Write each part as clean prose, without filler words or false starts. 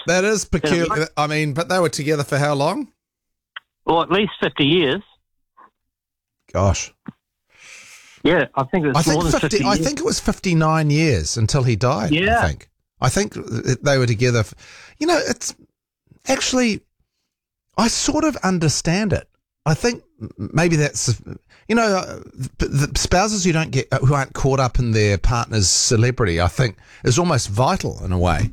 That is peculiar. I mean, but they were together for how long? Well, at least 50 years. Gosh. Yeah, I think it was more than 50 years. I think it was 59 years until he died, Yeah. I think they were together. It's actually, I sort of understand it. I think maybe that's, the spouses who aren't caught up in their partner's celebrity, I think is almost vital in a way.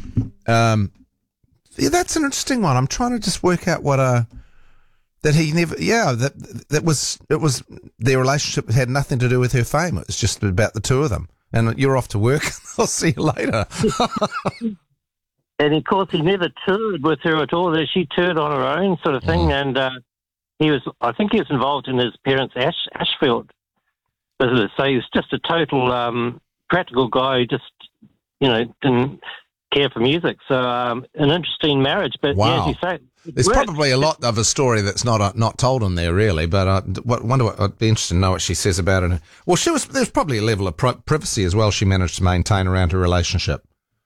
Yeah, that's an interesting one. I'm trying to just work out that he never, it was their relationship had nothing to do with her fame. It was just about the two of them. And you're off to work. I'll see you later. And of course, he never toured with her at all. She toured on her own, sort of thing. And I think he was involved in his parents' Ashfield business. So he was just a total practical guy who just, didn't care for music. So an interesting marriage. But wow. Yeah, as you say, there's probably a lot of a story that's not told in there, really. But I wonder I'd be interested to know what she says about it. Well, there's probably a level of privacy as well she managed to maintain around her relationship.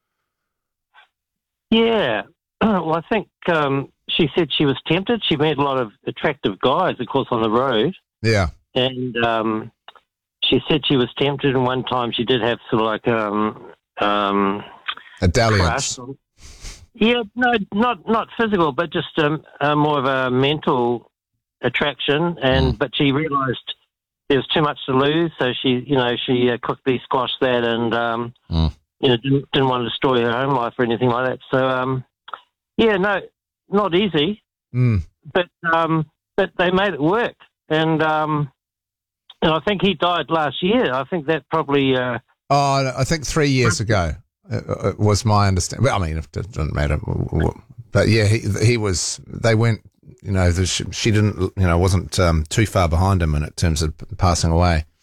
Yeah. Well, I think she said she was tempted. She met a lot of attractive guys, of course, on the road. Yeah. And she said she was tempted, and one time she did have sort of like a dalliance. Yeah, no, not physical, but just more of a mental attraction. And but she realised there was too much to lose, so she quickly squashed that, and didn't want to destroy her home life or anything like that. So not easy, but they made it work. And I think he died last year. I think that probably. I think 3 years ago. Was my understanding. Well, I mean, it doesn't matter. But yeah, he was. They went. She didn't. Wasn't too far behind him in terms of passing away.